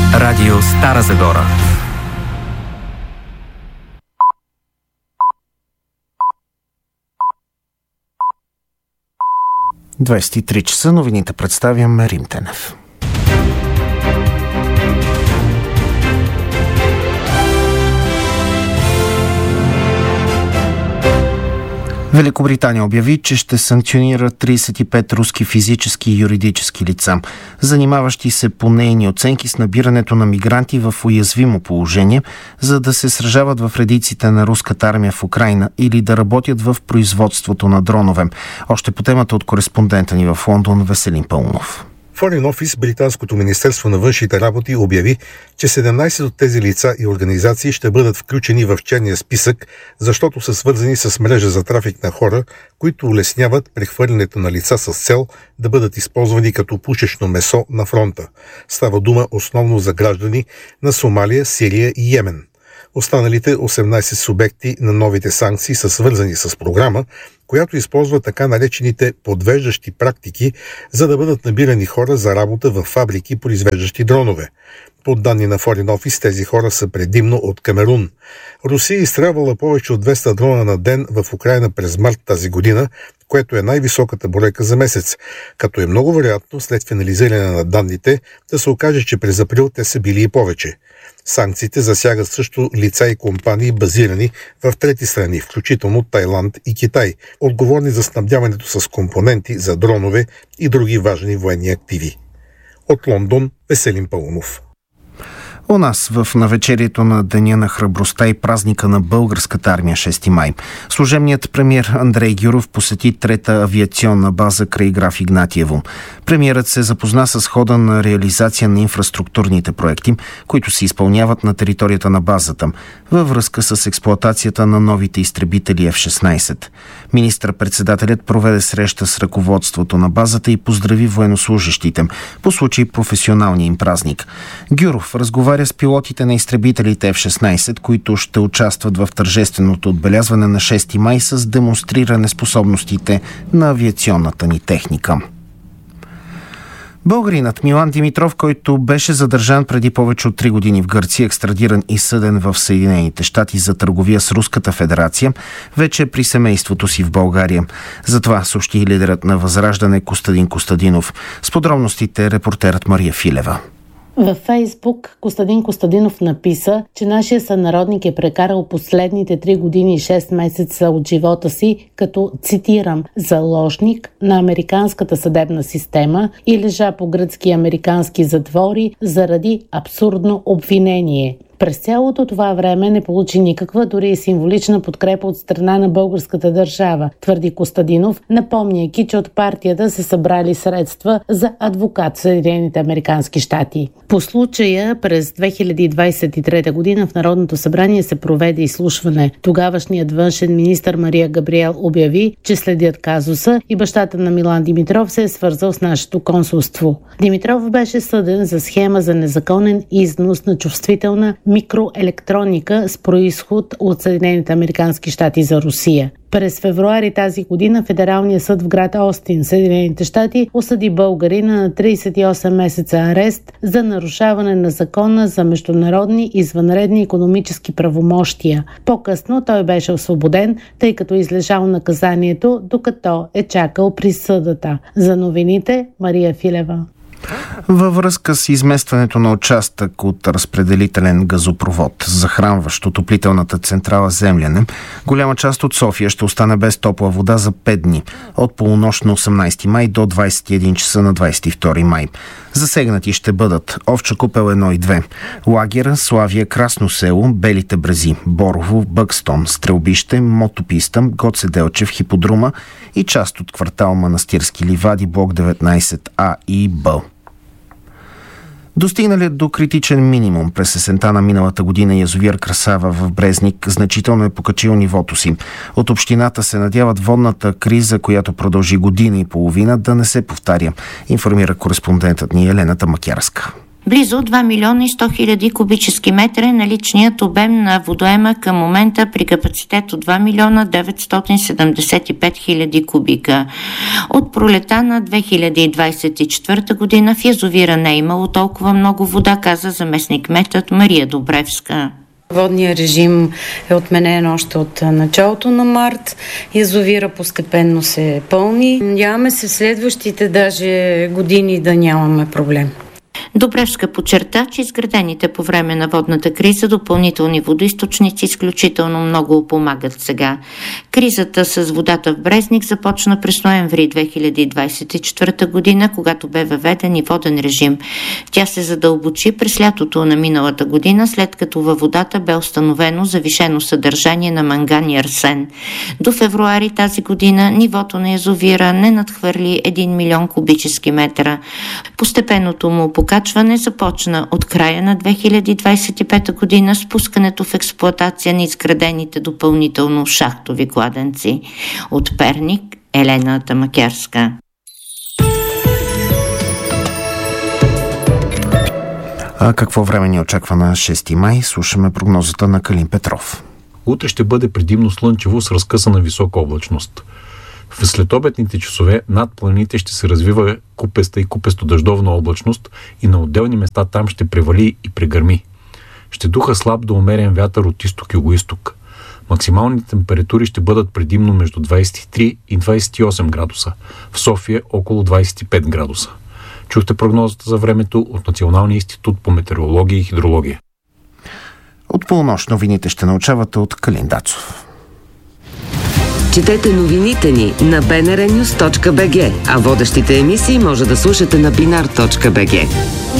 Радио Стара Загора. – 23 часа. Новините представям Рим Тенев. Великобритания обяви, че ще санкционира 35 руски физически и юридически лица, занимаващи се по нейни оценки с набирането на мигранти в уязвимо положение, за да се сражават в редиците на руската армия в Украйна или да работят в производството на дронове. Още по темата от кореспондента ни в Лондон Веселин Пълнов. Foreign Office, британското министерство на външните работи, обяви, че 17 от тези лица и организации ще бъдат включени в черния списък, защото са свързани с мрежа за трафик на хора, които улесняват прехвърлянето на лица с цел да бъдат използвани като пушечно месо на фронта. Става дума основно за граждани на Сомалия, Сирия и Йемен. Останалите 18 субекти на новите санкции са свързани с програма, която използва така наречените подвеждащи практики, за да бъдат набирани хора за работа в фабрики, произвеждащи дронове. По данни на Foreign Office, тези хора са предимно от Камерун. Русия изстрелвала повече от 200 дрона на ден в Украйна през март тази година, което е най-високата бройка за месец, като е много вероятно след финализиране на данните да се окаже, че през април те са били и повече. Санкциите засягат също лица и компании, базирани в трети страни, включително Тайланд и Китай, отговорни за снабдяването с компоненти за дронове и други важни военни активи. От Лондон, Веселин Пълнов. У нас в навечерието на Деня на храбростта и празника на българската армия 6 май. Служебният премиер Андрей Гюров посети трета авиационна база край Граф Игнатиево. Премиерът се запозна с хода на реализация на инфраструктурните проекти, които се изпълняват на територията на базата, във връзка с експлоатацията на новите изтребители F-16. Министър-председателят проведе среща с ръководството на базата и поздрави военнослужещите по случай професионалния им празник. Гюров разговаря с пилотите на изтребителите F-16, които ще участват в тържественото отбелязване на 6 май с демонстриране способностите на авиационната ни техника. Българинът Милан Димитров, който беше задържан преди повече от 3 години в Гърция, екстрадиран и съден в Съединените щати за търговия с Руската федерация, вече е при семейството си в България. Затова съобщи лидерът на Възраждане Костадин Костадинов. С подробностите репортерът Мария Филева. Във Фейсбук Костадин Костадинов написа, че нашия сънародник е прекарал последните 3 години и 6 месеца от живота си като, цитирам, заложник на американската съдебна система и лежа по гръцки и американски затвори заради абсурдно обвинение. През цялото това време не получи никаква, дори и символична подкрепа от страна на българската държава, твърди Костадинов, напомняйки, че от партията се събрали средства за адвокат в Съединените американски щати. По случая през 2023 година в Народното събрание се проведе изслушване. Тогавашният външен министър Мария Габриел обяви, че следят казуса и бащата на Милан Димитров се е свързал с нашето консулство. Димитров беше съден за схема за незаконен износ на чувствителна микроелектроника с произход от Съединените американски щати за Русия. През февруари тази година Федералният съд в град Остин, Съединените щати, осъди българина на 38 месеца арест за нарушаване на закона за международни извънредни икономически правомощия. По-късно той беше освободен, тъй като излежал наказанието, докато е чакал присъдата. За новините Мария Филева. Във връзка с изместването на участък от разпределителен газопровод, захранващ отоплителната централа Земляне, голяма част от София ще остане без топла вода за 5 дни, от полунощ на 18 май до 21 часа на 22 май. Засегнати ще бъдат Овча купел 1 и 2, Лагера, Славия, Красно село, Белите брези, Борово, Бъкстон, Стрелбище, Мотописта, Гоце Делчев, Хиподрума и част от квартал Манастирски ливади, блок 19А и Б. Достигналият до критичен минимум през есента на миналата година язовир Красава в Брезник значително е покачил нивото си. От общината се надяват водната криза, която продължи година и половина, да не се повтаря, информира кореспондентът ни Елена Тамакярска. Близо 2 милиона и 100 хиляди кубически метра е наличният обем на водоема към момента при капацитет от 2 милиона 975 хиляди кубика. От пролета на 2024 година в язовира не е имало толкова много вода, каза заместник-кметът Мария Добревска. Водният режим е отменен още от началото на март. Язовира постепенно се пълни. Надяваме се в следващите даже години да нямаме проблем. Добревска подчерта, че изградените по време на водната криза допълнителни водоизточници изключително много помагат сега. Кризата с водата в Брезник започна през ноември 2024 година, когато бе въведен и воден режим. Тя се задълбочи през лятото на миналата година, след като във водата бе установено завишено съдържание на манган и арсен. До февруари тази година нивото на язовира не надхвърли 1 милион кубически метра. Постепенното му покачване започна от края на 2025 година с пускането в експлоатация на изградените допълнително шахтови кладенци. От Перник, Елена Тамакерска. А какво време ни очаква на 6 май? Слушаме прогнозата на Калин Петров. Утре ще бъде предимно слънчево с разкъсана висока облачност. В следобедните часове над планините ще се развива купеста и купесто-дъждовна облачност и на отделни места там ще превали и прегърми. Ще духа слаб до умерен вятър от изток-югоизток. Максималните температури ще бъдат предимно между 23 и 28 градуса. В София около 25 градуса. Чухте прогнозата за времето от Националния институт по метеорология и хидрология. От полунощ новините ще научавате от Калин Дацов. Четете новините ни на bnrnews.bg, а водещите емисии може да слушате на binar.bg.